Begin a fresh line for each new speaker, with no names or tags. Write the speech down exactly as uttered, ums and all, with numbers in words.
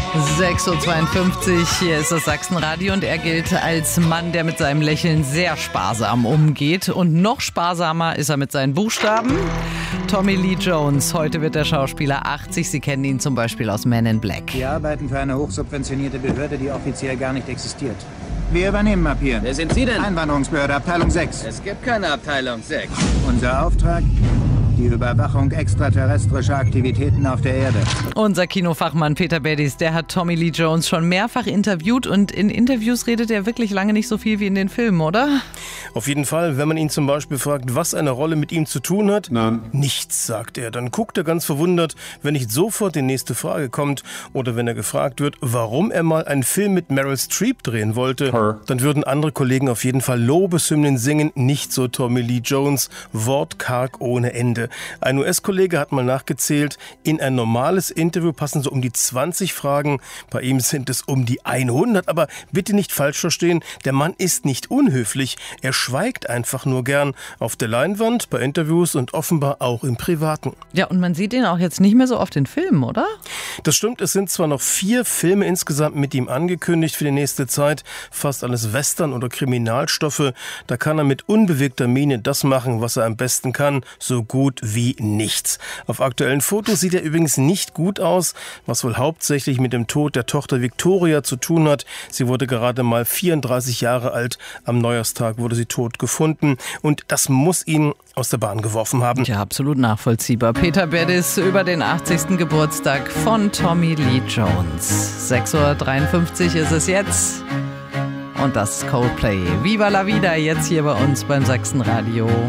sechs Uhr zweiundfünfzig, hier ist das Sachsenradio und er gilt als Mann, der mit seinem Lächeln sehr sparsam umgeht. Und noch sparsamer ist er mit seinen Buchstaben. Tommy Lee Jones, heute wird der Schauspieler achtzig. Sie kennen ihn zum Beispiel aus Men in Black.
Wir arbeiten für eine hochsubventionierte Behörde, die offiziell gar nicht existiert. Wir übernehmen ab hier.
Wer sind Sie denn?
Einwanderungsbehörde, Abteilung sechs.
Es gibt keine Abteilung sechs.
Unser Auftrag? Die Überwachung extraterrestrischer Aktivitäten auf der Erde.
Unser Kinofachmann Peter Beddies, der hat Tommy Lee Jones schon mehrfach interviewt und in Interviews redet er wirklich lange nicht so viel wie in den Filmen, oder?
Auf jeden Fall, wenn man ihn zum Beispiel fragt, was eine Rolle mit ihm zu tun hat.
Nein.
Nichts, sagt er. Dann guckt er ganz verwundert, wenn nicht sofort die nächste Frage kommt oder wenn er gefragt wird, warum er mal einen Film mit Meryl Streep drehen wollte.
Her.
Dann würden andere Kollegen auf jeden Fall Lobeshymnen singen, nicht so Tommy Lee Jones, wortkarg ohne Ende. Ein U S-Kollege hat mal nachgezählt, in ein normales Interview passen so um die zwanzig Fragen, bei ihm sind es um die hundert, aber bitte nicht falsch verstehen, der Mann ist nicht unhöflich, er schweigt einfach nur gern auf der Leinwand, bei Interviews und offenbar auch im Privaten.
Ja, und man sieht ihn auch jetzt nicht mehr so oft in Filmen, oder?
Das stimmt, es sind zwar noch vier Filme insgesamt mit ihm angekündigt für die nächste Zeit, fast alles Western oder Kriminalstoffe, da kann er mit unbewegter Miene das machen, was er am besten kann, so gut wie nichts. Auf aktuellen Fotos sieht er übrigens nicht gut aus, was wohl hauptsächlich mit dem Tod der Tochter Victoria zu tun hat. Sie wurde gerade mal vierunddreißig Jahre alt. Am Neujahrstag wurde sie tot gefunden und das muss ihn aus der Bahn geworfen haben.
Ja, absolut nachvollziehbar. Peter Beddies über den achtzigsten Geburtstag von Tommy Lee Jones. sechs Uhr dreiundfünfzig ist es jetzt. Und das ist Coldplay. Viva la vida, jetzt hier bei uns beim Sachsenradio.